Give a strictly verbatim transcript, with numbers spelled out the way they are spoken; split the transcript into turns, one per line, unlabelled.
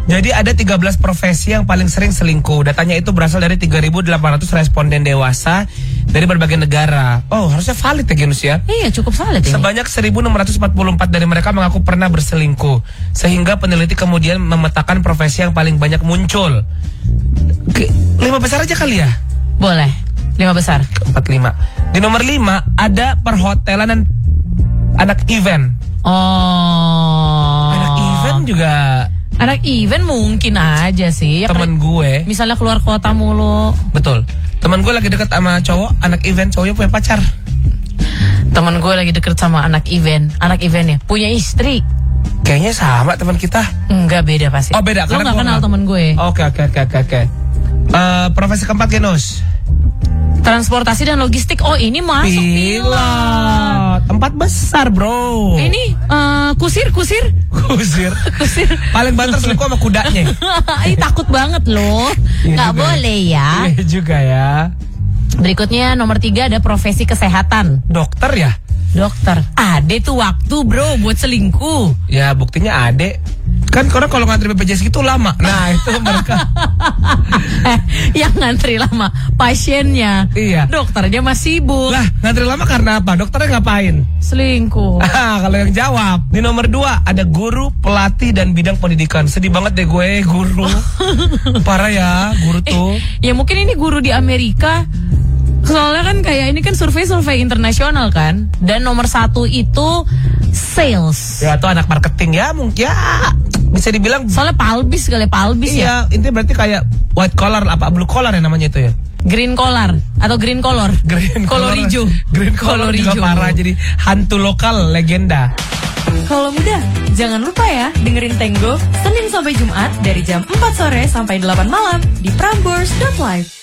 Jadi ada tiga belas profesi yang paling sering selingkuh. Datanya itu berasal dari tiga ribu delapan ratus responden dewasa dari berbagai negara. Oh, harusnya valid ya Genus ya?
Iya, cukup valid ini.
Sebanyak seribu enam ratus empat puluh empat dari mereka mengaku pernah berselingkuh. Sehingga peneliti kemudian memetakan profesi yang paling banyak muncul. Oke, lima besar aja kali ya?
Boleh, lima besar.
Empat lima. Di nomor lima ada perhotelan dan anak event.
Oh.
Anak event juga.
Anak event mungkin aja sih.
Temen gue.
Misalnya keluar kota mulu.
Betul. Temen gue lagi deket sama cowok, anak event, cowoknya punya pacar.
Temen gue lagi deket sama anak event, anak eventnya punya istri.
Kayaknya sama teman kita.
Enggak, beda pasti.
Oh beda.
Lo nggak kenal temen gue.
Oke oke oke oke oke. Uh, profesi keempat Genus.
Transportasi dan logistik. Oh ini masuk
pilot. Empat besar bro.
Ini uh, kusir kusir.
Kusir.
Kusir.
Paling banter selingkuh sama kudanya.
Ini takut banget loh.
Iya
Nggak
juga.
boleh ya.
Iya juga ya.
Berikutnya nomor tiga ada profesi kesehatan.
Dokter ya.
Dokter. Ade tuh waktu bro buat selingkuh.
Ya buktinya ade. Kan orang kalau ngantri B P J S gitu lama. Nah itu mereka.
eh, yang ngantri lama pasiennya.
Iya.
Dokternya masih sibuk.
Lah ngantri lama karena apa? Dokternya ngapain?
Selingkuh.
Ah, kalau yang jawab. Di nomor dua ada guru, pelatih dan bidang pendidikan. Sedih banget deh gue guru. Parah ya guru tuh.
Eh, ya mungkin ini guru di Amerika. Soalnya kan kayak ini kan survei-survei internasional kan. Dan nomor satu itu sales.
Ya tuh anak marketing ya mungkin ya bisa dibilang.
Soalnya palbis kali palbis
iya, ya. Intinya berarti kayak white collar apa blue collar ya namanya itu ya.
Green collar atau green color.
Green
color hijau.
Green color juga
hijau.
parah jadi hantu lokal legenda.
Kalau muda, jangan lupa ya dengerin Tenggo Senin sampai Jumat dari jam empat sore sampai delapan malam di prambors dot live.